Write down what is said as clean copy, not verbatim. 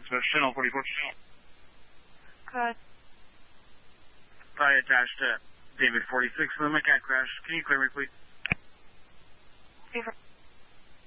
Channel 44. Good. Probably attached to David 46 for the Macaque crash. Can you clear me, please?